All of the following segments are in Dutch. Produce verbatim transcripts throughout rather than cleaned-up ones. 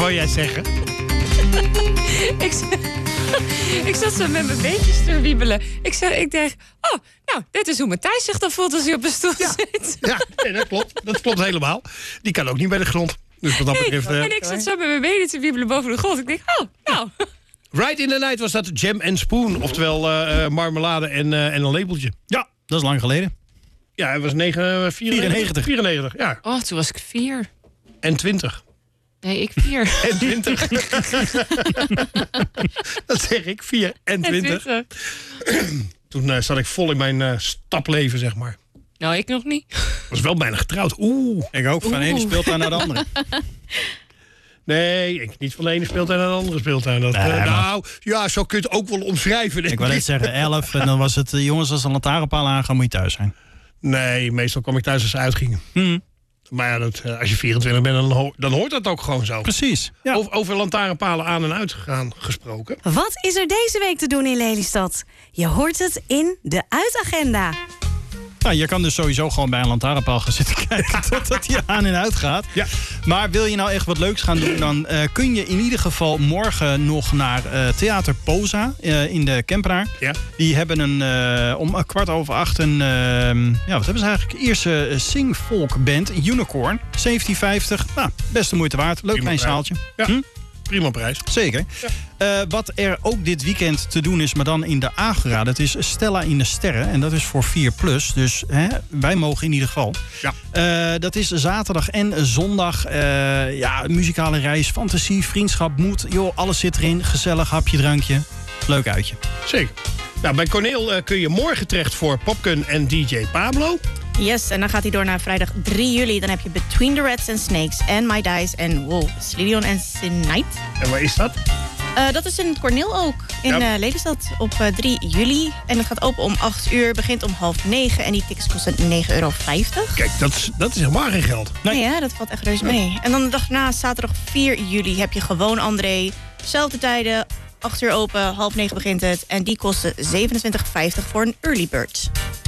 wou jij zeggen? ik, ik zat zo met mijn beentjes te wiebelen. Ik, zei, ik dacht, oh, nou, dit is hoe Matthijs zich dan voelt als hij op een stoel ja. zit. Ja, nee, dat klopt. Dat klopt helemaal. Die kan ook niet bij de grond. Dus wat dat nee, betreft, uh, en ik zat zo met mijn benen te wiebelen boven de grond. Ik denk, oh, nou... Right in the Night was dat Jam and Spoon. Oftewel uh, marmelade en, uh, en een lepeltje. Ja, dat is lang geleden. Ja, hij was negen, vierennegentig. vierennegentig, ja. Oh, toen was ik vier. En twintig. Nee, ik vier. En twintig. Dat zeg ik, vier en twintig. En twintig. Toen uh, zat ik vol in mijn uh, stapleven, zeg maar. Nou, ik nog niet. Was wel bijna getrouwd. Oeh. Ik ook, van de ene speeltuin naar de andere. Nee, ik, niet van de ene speeltuin naar de andere speeltuin. Dat, nee, uh, nou, ja, zo kun je het ook wel omschrijven. Ik wil net zeggen, elf. En dan was het, uh, jongens, als de lantaarnpaal aangaan, moet je thuis zijn. Nee, meestal kwam ik thuis als ze uitgingen. Hmm. Maar ja, dat, uh, als je vierentwintig bent, dan, ho- dan hoort dat ook gewoon zo. Precies. Ja. Over, over lantaarnpalen aan en uit gaan gesproken. Wat is er deze week te doen in Lelystad? Je hoort het in de uitagenda. Nou, je kan dus sowieso gewoon bij een lantaarnpaal gaan zitten kijken totdat hij aan en uit gaat. Ja. Maar wil je nou echt wat leuks gaan doen, dan uh, kun je in ieder geval morgen nog naar uh, Theater Poza uh, in de Kempenaar. Ja. Die hebben een, uh, om kwart over acht een, uh, ja, wat hebben ze eigenlijk? Ierse sing-folk-band, Unicorn, zeventien vijftig. Nou, best de moeite waard. Leuk klein zaaltje. Ja. Hm? Prima prijs. Zeker. Ja. Uh, wat er ook dit weekend te doen is, maar dan in de Agora. Dat is Stella in de Sterren. En dat is voor vier plus. Dus hè, wij mogen in ieder geval. Ja. Uh, dat is zaterdag en zondag. Uh, ja, muzikale reis, fantasie, vriendschap, moed. Joh, alles zit erin. Gezellig, hapje, drankje. Leuk uitje. Zeker. Nou, bij Corneel uh, kun je morgen terecht voor Popcun en D J Pablo. Yes, en dan gaat hij door naar vrijdag drie juli. Dan heb je Between the Rats and Snakes en My Dice en wow, Slidion en Sinite. En waar is dat? Uh, dat is in het Corneel ook, in ja. uh, Lelystad, op uh, drie juli. En het gaat open om acht uur, begint om half negen. En die tickets kosten negen euro vijftig. Kijk, dat is, dat is helemaal geen geld. Nee, nee ja, dat valt echt reuze mee. En dan de dag na, zaterdag vier juli, heb je gewoon André. Zelfde tijden, acht uur open, half negen begint het. En die kosten zevenentwintig vijftig voor een early bird.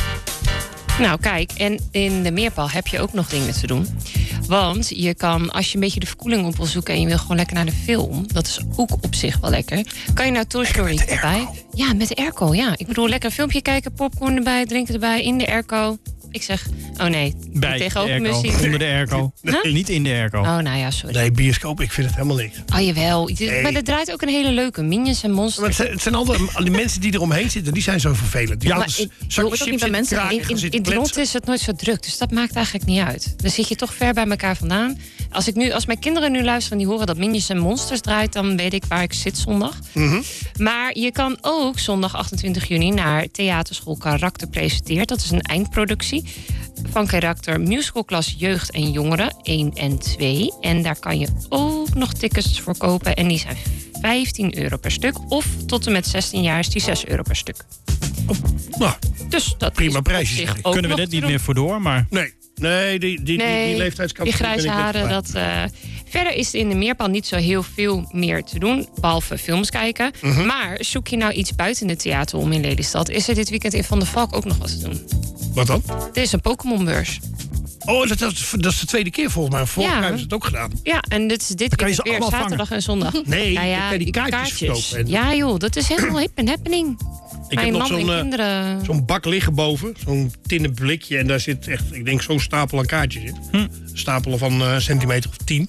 Nou, kijk, en in de Meerpaal heb je ook nog dingen te doen. Want je kan, als je een beetje de verkoeling op wil zoeken en je wil gewoon lekker naar de film, dat is ook op zich wel lekker. Kan je naar Toy Story erbij? Ja, met de airco, ja. Ik bedoel, lekker een filmpje kijken, popcorn erbij, drinken erbij, in de airco. Ik zeg, oh nee, bij tegenover de airco, onder de airco. Nee. Huh? Niet in de airco. Oh, nou ja, sorry. Nee, bioscoop, ik vind het helemaal niks. Oh, jawel. Nee. Maar er draait ook een hele leuke. Minions en Monsters. Maar het zijn, het zijn altijd, die mensen die eromheen zitten, die zijn zo vervelend. Die ja, maar ik, ik ook niet bij mensen. Kraken, in in, in de rond is het nooit zo druk, dus dat maakt eigenlijk niet uit. Dan zit je toch ver bij elkaar vandaan. Als, ik nu, als mijn kinderen nu luisteren en die horen dat Minions en Monsters draait, dan weet ik waar ik zit zondag. Mm-hmm. Maar je kan ook zondag achtentwintig juni naar Theaterschool Karakter Presenteert. Dat is een eindproductie van Karakter Musicalklas Jeugd en Jongeren één en twee. En daar kan je ook nog tickets voor kopen. En die zijn vijftien euro per stuk. Of tot en met zestien jaar is die zes euro per stuk. Oh, nou, dus dat prima prijsjes. Kunnen we dit niet meer voor door, maar... Nee. Nee, die, die, nee, die, die leeftijdscategorie. Die grijze haren, dat... Uh, verder is er in de Meerpaal niet zo heel veel meer te doen, behalve films kijken. Mm-hmm. Maar zoek je nou iets buiten de theater om in Lelystad, is er dit weekend in Van der Valk ook nog wat te doen. Wat dan? Er is een Pokémonbeurs. Oh, dat, dat, dat is de tweede keer volgens mij. Vorig jaar ja. hebben ze het ook gedaan. Ja, en dit is dit kan je ze weer allemaal zaterdag vangen. en zondag. Nee, nou ja, dan kan je die kaartjes, kaartjes. verkopen. Ja joh, dat is helemaal hip en happening. Ik heb nog zo'n, uh, zo'n bak liggen boven. Zo'n tinnen blikje. En daar zit echt, ik denk, zo'n stapel aan kaartjes in. Hm. Stapelen van uh, een centimeter of tien.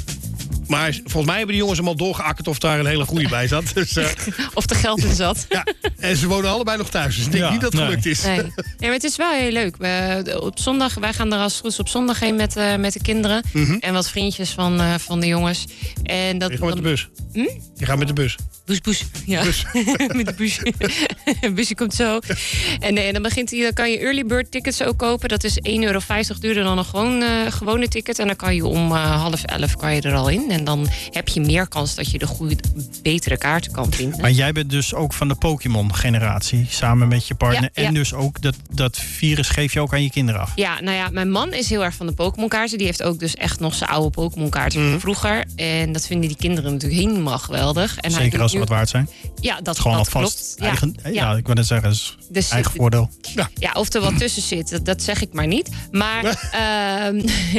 Maar volgens mij hebben die jongens hem al doorgeakkerd of daar een hele goede bij zat. Dus, uh, of er geld in zat. Ja, en ze wonen allebei nog thuis. Dus ik denk ja, niet dat het nee. gelukt is. Nee. nee, maar het is wel heel leuk. We, op zondag, wij gaan er als goed op zondag heen met, uh, met de kinderen. Mm-hmm. En wat vriendjes van, uh, van de jongens. En dat, Je gaat met de bus. Hm? Je gaat met de bus. Boes, boes. Ja, bus. met de bus. De busje komt zo. En, en dan, begint, dan kan je early bird tickets ook kopen. Dat is één euro vijftig duurder dan een gewoon, uh, gewone ticket. En dan kan je om uh, half elf kan je er al in. En dan heb je meer kans dat je de goede, betere kaarten kan vinden. Maar jij bent dus ook van de Pokémon-generatie, samen met je partner. Ja, en ja. dus ook dat, dat virus geef je ook aan je kinderen af. Ja, nou ja, mijn man is heel erg van de Pokémon-kaarten. Die heeft ook dus echt nog zijn oude Pokémon-kaarten mm. van vroeger. En dat vinden die kinderen natuurlijk helemaal geweldig. En Zeker als ze wat waard zijn. Ja, dat, gewoon dat alvast klopt. Eigen, ja. Ja. ja, ik wil net zeggen, is dus eigen voordeel. Ja. ja, of er wat tussen zit, dat, dat zeg ik maar niet. Maar, uh,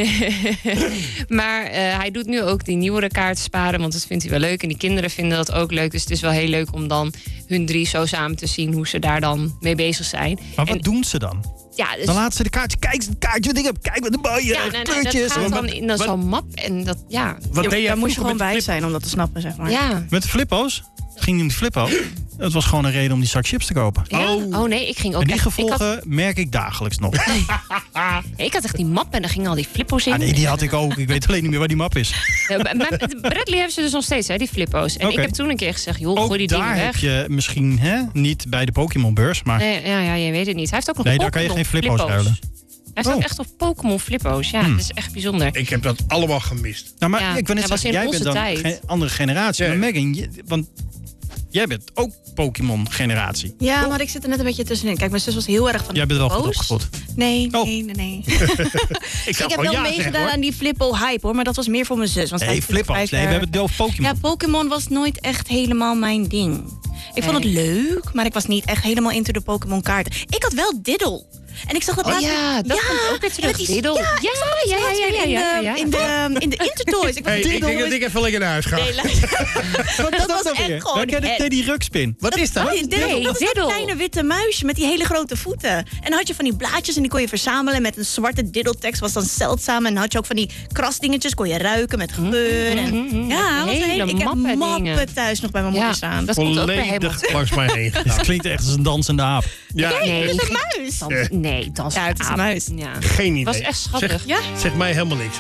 maar uh, hij doet nu ook die nieuwere kaarten sparen, want dat vindt hij wel leuk. En die kinderen vinden dat ook leuk. Dus het is wel heel leuk om dan hun drie zo samen te zien hoe ze daar dan mee bezig zijn. Maar wat en, doen ze dan? Ja, dus, dan laten ze de kaartje, kijk, het kaartje wat ik heb, kijk wat de mooie ja, nee, kleurtjes. Nee, dat gaat dan in dan zo'n map en dat, ja. Wat ja, deed jij daar moest je gewoon bij flip? zijn om dat te snappen, zeg maar. Ja. Met de flippo's? Het ging niet om de flippo. Het was gewoon een reden om die zak chips te kopen. Ja? Oh. oh nee, ik ging ook en die echt, gevolgen ik had, merk ik dagelijks nog. ik had echt die map en daar gingen al die flippo's in. Ah, nee, die had ik ook. Ik weet alleen niet meer waar die map is. Ja, Bradley heeft ze dus nog steeds, hè, die flippo's. En okay. ik heb toen een keer gezegd, joh, ook gooi die dingen weg. daar heb je misschien, hè, niet bij de Pokémon-beurs, maar... Nee, ja, ja, je weet het niet. Hij heeft ook nog nee, daar kan je geen flippo's ruilen. Hij staat oh. echt op Pokémon flippo's. Ja, hmm. dat is echt bijzonder. Ik heb dat allemaal gemist. Nou, maar ja, ik wil net zeggen, jij bent dan tijd. een andere generatie. Ja. Maar Megan, je, want jij bent ook Pokémon-generatie. Ja, oh. maar ik zit er net een beetje tussenin. Kijk, mijn zus was heel erg van Jij bent wel goed opgevoed. Nee, oh. nee, nee, nee. ik, ik heb wel ja meegedaan aan die Flippo-hype, hoor. Maar dat was meer voor mijn zus. Want nee, Flippo's. Nee, we hebben het over Pokémon. Ja, Pokémon was nooit echt helemaal mijn ding. Ik vond het leuk, maar ik was niet echt helemaal into de Pokémon-kaarten. Ik had wel Diddle. En ik zag dat oh, laatst... Ja, dat ja, komt ook weer terug. Die, Diddle. Ja, ja, ja, ja, ja, ja, ja, ja. In de, in de Intertoys. Ik, hey, ik denk dat ik even lekker naar huis ga. Nee, wat dat, dat was echt gewoon... Dan ken ik Teddy Ruxpin. Wat is dat? Oh, Diddle. Nee, dat was Diddle. dat kleine witte muisje met die hele grote voeten. En dan had je van die blaadjes en die kon je verzamelen met een zwarte Diddle-tekst. Was dan zeldzaam. En dan had je ook van die krasdingetjes. Kon je ruiken met geur. En, mm-hmm. ja, was hele ik heb mappen dingen. thuis nog bij mijn moeder staan. Dat komt ook weer helemaal langs mij heen. Het klinkt echt als een dansende aap. Ja. Nee, nee, het is een muis. Dans, nee, dans ja, het is een muis. Ja. Geen idee. Was echt schattig. Zeg, ja? zeg mij helemaal niks.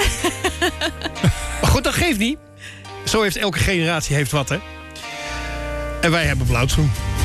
Maar goed, dat geeft niet. Zo heeft elke generatie heeft wat, hè. En wij hebben blauwtsoen.